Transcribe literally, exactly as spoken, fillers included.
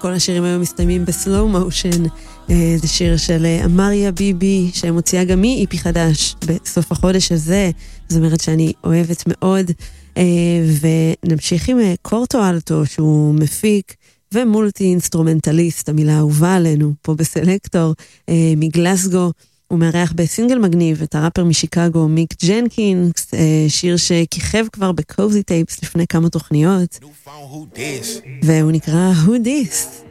כל השירים היום מסתיימים בסלואו מושן. זה שיר של אמריה ביבי, שמוציאה גם היא איפי חדש בסוף החודש הזה. זאת אומרת שאני אוהבת מאוד. ונמשיך עם קורטו אלטו, שהוא מפיק ומולטי אינסטרומנטליסט, המילה האהובה עלינו פה בסלקטור, מגלסגו. הוא מארח בסינגל מגניב את הראפר משיקגו מיק ג'נקינס, שיר שכיכב כבר בקוזי טייפס לפני כמה תוכניות, והוא נקרא Who This.